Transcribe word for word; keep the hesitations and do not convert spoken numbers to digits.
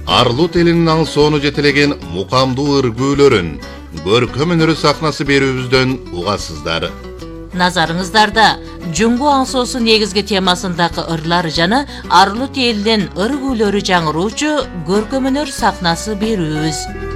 Арлут элинин аң соону жетелеген мукамдуу ыргүүлөрүн көркөм өнөр сахнасы берүүбүздөн угасыздар. Назарыңыздарда Жуңгу аңсоосу негизги темасындагы ырлар жана Арлут элинин ыргүүлөрү жаңыруучу көркөм өнөр сахнасы берүүбүз.